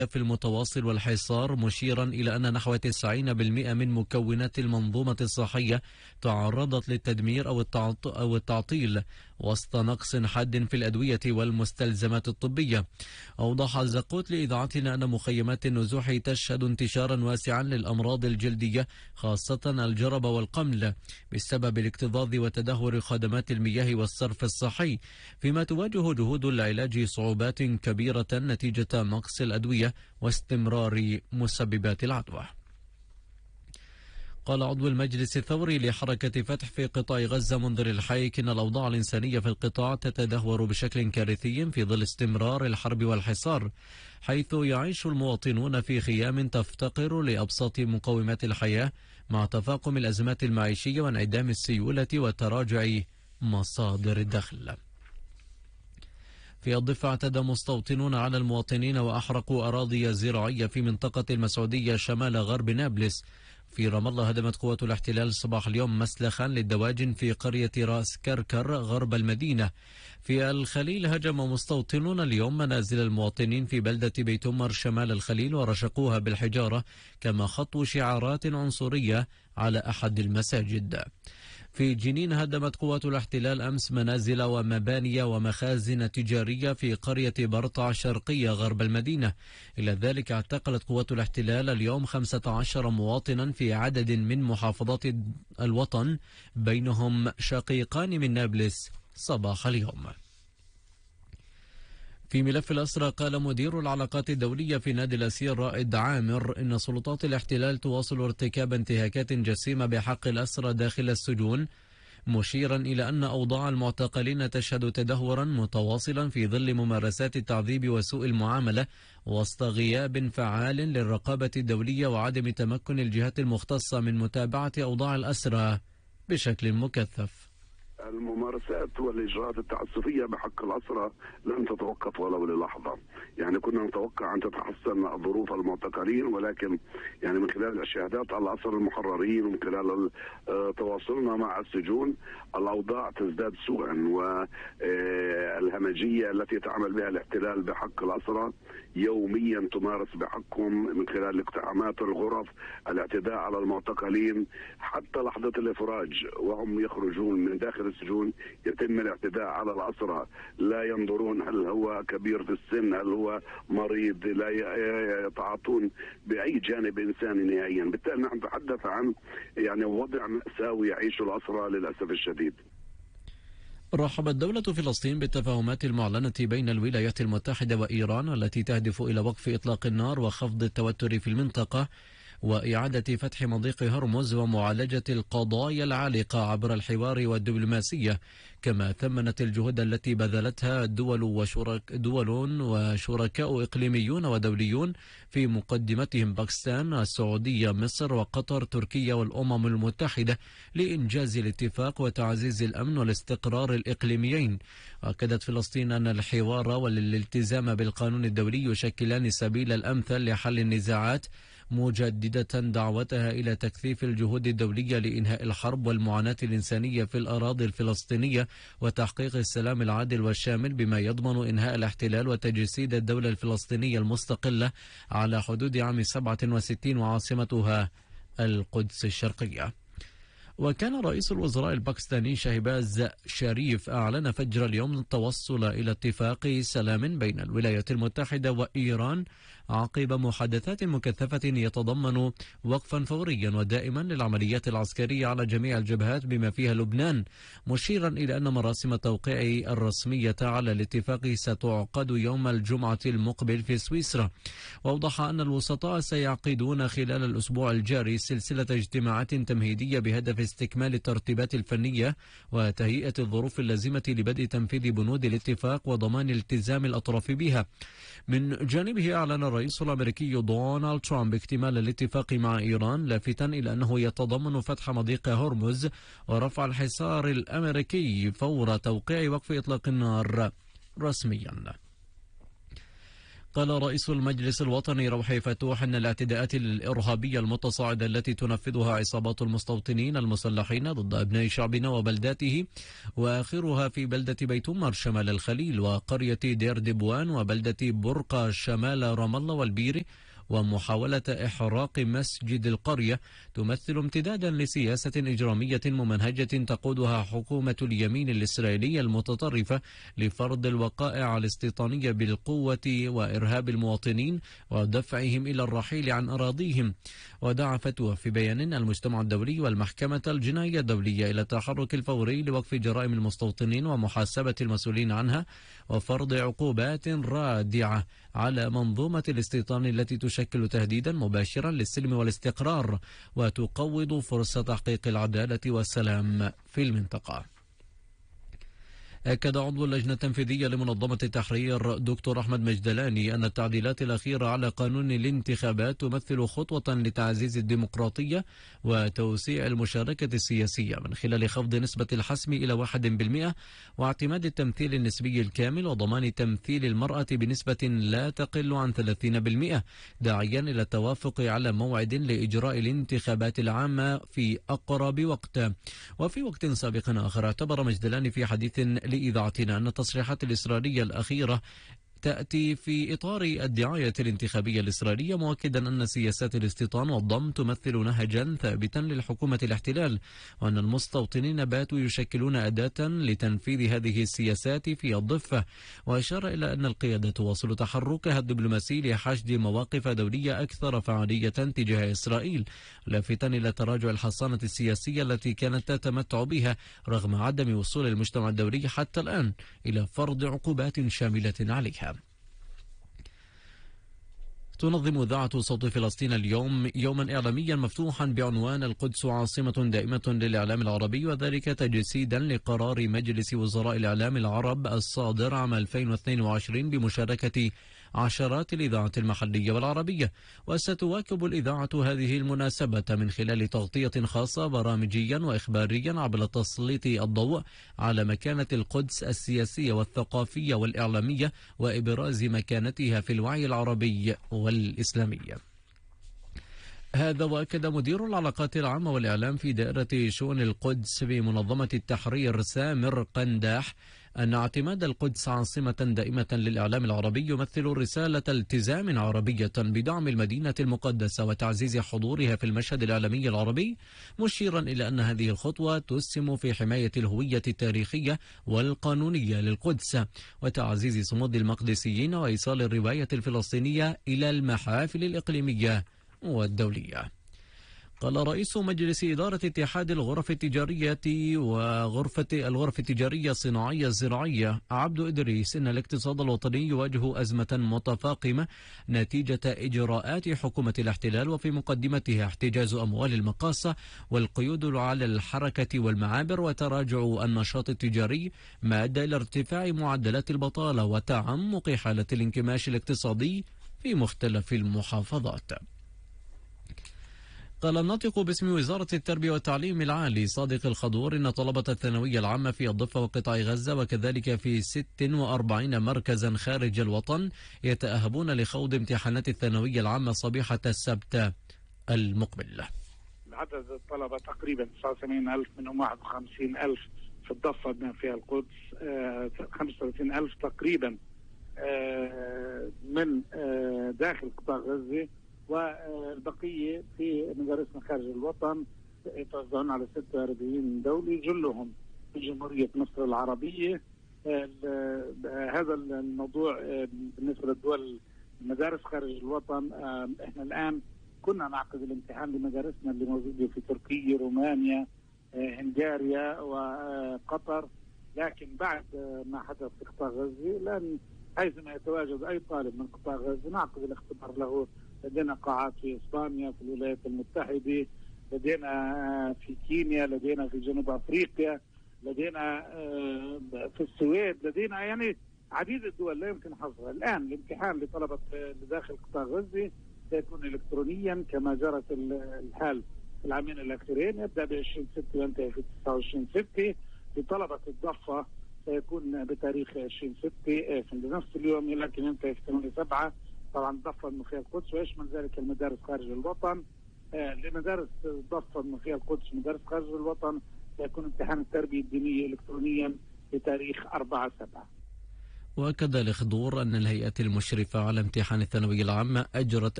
في المتواصل والحصار، مشيرا إلى أن نحو 90% من مكونات المنظومة الصحية تعرضت للتدمير أو التعطيل وسط نقص حاد في الأدوية والمستلزمات الطبية. أوضح الزقوت لإذاعتنا أن مخيمات النزوح تشهد انتشارا واسعا للأمراض الجلدية خاصة الجرب والقمل بسبب الاكتظاظ وتدهور خدمات المياه والصرف الصحي، فيما تواجه جهود العلاج صعوبات كبيرة نتيجة نقص الأدوية واستمرار مسببات العدوى. قال عضو المجلس الثوري لحركة فتح في قطاع غزة منذر الحيك إن الأوضاع الإنسانية في القطاع تتدهور بشكل كارثي في ظل استمرار الحرب والحصار، حيث يعيش المواطنون في خيام تفتقر لأبسط مقومات الحياة مع تفاقم الأزمات المعيشية وانعدام السيولة وتراجع مصادر الدخل. في الضفة اعتدى مستوطنون على المواطنين وأحرقوا أراضي زراعية في منطقة المسعودية شمال غرب نابلس. في رام الله هدمت قوات الاحتلال صباح اليوم مسلخا للدواجن في قرية راس كركر غرب المدينة. في الخليل هجم مستوطنون اليوم منازل المواطنين في بلدة بيت أمر شمال الخليل ورشقوها بالحجارة، كما خطوا شعارات عنصرية على أحد المساجد. في جنين هدمت قوات الاحتلال أمس منازل ومباني ومخازن تجارية في قرية برطع شرقية غرب المدينة. إلى ذلك اعتقلت قوات الاحتلال اليوم 15 مواطنا في عدد من محافظات الوطن، بينهم شقيقان من نابلس صباح اليوم. في ملف الأسرى قال مدير العلاقات الدولية في نادي الأسير رائد عامر إن سلطات الاحتلال تواصل ارتكاب انتهاكات جسيمة بحق الأسرى داخل السجون، مشيرا إلى أن أوضاع المعتقلين تشهد تدهورا متواصلا في ظل ممارسات التعذيب وسوء المعاملة وسط غياب فعال للرقابة الدولية وعدم تمكن الجهات المختصة من متابعة أوضاع الأسرى بشكل مكثف. الممارسات والإجراءات التعسفية بحق الأسرى لن تتوقف ولو للحظة. يعني كنا نتوقع أن تتحسن ظروف المعتقلين، ولكن يعني من خلال الشهادات على الأسرى المحررين ومن خلال تواصلنا مع السجون الأوضاع تزداد سوءا، والهمجية التي تعمل بها الاحتلال بحق الأسرى يوميا تمارس بحقهم من خلال اقتحامات الغرف، الاعتداء على المعتقلين حتى لحظة الإفراج وهم يخرجون من داخل السجون يتم الاعتداء على الأسرى، لا ينظرون هل هو كبير في السن، هل هو مريض، لا يتعاطون بأي جانب إنساني نهائيا. بالتالي نحن نتحدث عن يعني وضع مأساوي يعيشه الأسرى للأسف الشديد. رحبت دولة فلسطين بالتفاهمات المعلنة بين الولايات المتحدة وإيران التي تهدف إلى وقف إطلاق النار وخفض التوتر في المنطقة وإعادة فتح مضيق هرمز ومعالجة القضايا العالقة عبر الحوار والدبلوماسية، كما ثمنت الجهود التي بذلتها دول وشركاء إقليميون ودوليون في مقدمتهم باكستان، السعودية، مصر وقطر، تركيا والأمم المتحدة لإنجاز الاتفاق وتعزيز الأمن والاستقرار الإقليميين. وأكدت فلسطين أن الحوار والالتزام بالقانون الدولي يشكلان السبيل الأمثل لحل النزاعات، مجددة دعوتها إلى تكثيف الجهود الدولية لإنهاء الحرب والمعاناة الإنسانية في الأراضي الفلسطينية وتحقيق السلام العادل والشامل بما يضمن إنهاء الاحتلال وتجسيد الدولة الفلسطينية المستقلة على حدود عام 67 وعاصمتها القدس الشرقية. وكان رئيس الوزراء الباكستاني شهباز شريف أعلن فجر اليوم التوصل إلى اتفاق سلام بين الولايات المتحدة وإيران عقب محادثات مكثفة يتضمن وقفا فوريا ودائما للعمليات العسكرية على جميع الجبهات بما فيها لبنان، مشيرا إلى أن مراسم التوقيع الرسمية على الاتفاق ستعقد يوم الجمعة المقبل في سويسرا. وأوضح أن الوسطاء سيعقدون خلال الأسبوع الجاري سلسلة اجتماعات تمهيدية بهدف استكمال الترتيبات الفنية وتهيئة الظروف اللازمة لبدء تنفيذ بنود الاتفاق وضمان التزام الأطراف بها. من جانبه أعلن الرئيس الأمريكي دونالد ترامب اكتمال الاتفاق مع إيران، لافتا إلى أنه يتضمن فتح مضيق هرمز ورفع الحصار الأمريكي فور توقيع وقف إطلاق النار رسميا. قال رئيس المجلس الوطني روحي فتوح أن الاعتداءات الإرهابية المتصاعدة التي تنفذها عصابات المستوطنين المسلحين ضد أبناء شعبنا وبلداته، وآخرها في بلدة بيتمر شمال الخليل وقرية دير دبوان وبلدة برقة شمال رام الله والبيري، ومحاولة إحراق مسجد القرية، تمثل امتدادا لسياسة إجرامية ممنهجة تقودها حكومة اليمين الإسرائيلي المتطرفة لفرض الوقائع الاستيطانية بالقوة وإرهاب المواطنين ودفعهم إلى الرحيل عن أراضيهم. ودعا فتوى في بيان المجتمع الدولي والمحكمة الجنائية الدولية إلى التحرك الفوري لوقف جرائم المستوطنين ومحاسبة المسؤولين عنها وفرض عقوبات رادعة على منظومة الاستيطان التي تشكل تهديدا مباشرا للسلم والاستقرار وتقوض فرصة تحقيق العدالة والسلام في المنطقة. أكد عضو اللجنة التنفيذية لمنظمة التحرير دكتور أحمد مجدلاني أن التعديلات الأخيرة على قانون الانتخابات تمثل خطوة لتعزيز الديمقراطية وتوسيع المشاركة السياسية من خلال خفض نسبة الحسم إلى 1% واعتماد التمثيل النسبي الكامل وضمان تمثيل المرأة بنسبة لا تقل عن 30%، داعيا إلى التوافق على موعد لإجراء الانتخابات العامة في أقرب وقت. وفي وقت سابق آخر اعتبر مجدلاني في حديث لإذاعتنا أن التصريحات الإسرائيلية الأخيرة تأتي في إطار الدعاية الانتخابية الإسرائيلية، مؤكدا أن سياسات الاستيطان والضم تمثل نهجا ثابتا للحكومة الاحتلال، وأن المستوطنين باتوا يشكلون أداة لتنفيذ هذه السياسات في الضفة. وأشار إلى أن القيادة تواصل تحركها الدبلوماسي لحشد مواقف دولية أكثر فعالية تجاه إسرائيل، لافتا إلى تراجع الحصانة السياسية التي كانت تتمتع بها رغم عدم وصول المجتمع الدولي حتى الآن إلى فرض عقوبات شاملة عليها. تنظم إذاعة صوت فلسطين اليوم يوما إعلاميا مفتوحا بعنوان القدس عاصمة دائمة للإعلام العربي، وذلك تجسيدا لقرار مجلس وزراء الإعلام العرب الصادر عام 2022 بمشاركة عشرات الإذاعات المحلية والعربية. وستواكب الإذاعة هذه المناسبة من خلال تغطية خاصة برامجيا وإخباريا عبر تسليط الضوء على مكانة القدس السياسية والثقافية والإعلامية وإبراز مكانتها في الوعي العربي والإسلامي. هذا وأكد مدير العلاقات العامة والإعلام في دائرة شؤون القدس بمنظمة التحرير سامر قنداح أن اعتماد القدس عاصمة دائمة للإعلام العربي يمثل رسالة التزام عربية بدعم المدينة المقدسة وتعزيز حضورها في المشهد الإعلامي العربي، مشيرا إلى أن هذه الخطوة تسهم في حماية الهوية التاريخية والقانونية للقدس وتعزيز صمود المقدسيين وإيصال الرواية الفلسطينية إلى المحافل الإقليمية والدولية. قال رئيس مجلس إدارة اتحاد الغرف التجارية الغرف التجارية الصناعية الزراعية عبد إدريس إن الاقتصاد الوطني يواجه أزمة متفاقمة نتيجة إجراءات حكومة الاحتلال، وفي مقدمتها احتجاز أموال المقاصة والقيود على الحركة والمعابر وتراجع النشاط التجاري، ما أدى إلى ارتفاع معدلات البطالة وتعمق حالة الانكماش الاقتصادي في مختلف المحافظات. قال الناطق باسم وزارة التربية والتعليم العالي صادق الخضور إن طلبة الثانوية العامة في الضفة وقطاع غزة وكذلك في 46 مركزا خارج الوطن يتأهبون لخوض امتحانات الثانوية العامة صبيحة السبت المقبل. عدد الطلبة تقريبا 89,000، منهم 51,000 في الضفة بما فيها القدس، 35,000 تقريبا من داخل قطاع غزة، والبقية في مدارسنا خارج الوطن يتوزعون على 46 دولة جلهم في جمهورية مصر العربية. هذا الموضوع بالنسبة للدول المدارس خارج الوطن. احنا الآن كنا نعقد الامتحان لمدارسنا اللي موجودة في تركيا، رومانيا، هنغاريا وقطر، لكن بعد ما حدث في قطاع غزة لأن حيثما يتواجد أي طالب من قطاع غزة نعقد الاختبار له. لدينا قاعات في إسبانيا، في الولايات المتحدة، لدينا في كينيا، لدينا في جنوب أفريقيا، لدينا في السويد، لدينا يعني عديد الدول لا يمكن حصرها. الآن الامتحان لطلبة داخل قطاع غزة سيكون إلكترونيا كما جرت الحال في العامين الأخيرين، يبدأ ب20/6 وينتهي في 29/6. لطلبة الضفة يكون بتاريخ 20/6 في نفس اليوم، لكن ينتهي في 8/7. طبعا ضفة من فيها القدس، ويشمل ذلك المدارس خارج الوطن. لمدارس ضفة من فيها القدس مدارس خارج الوطن سيكون امتحان التربية الدينية إلكترونيا بتاريخ 4/7. وأكد الخضور أن الهيئة المشرفة على امتحان الثانوية العامة أجرت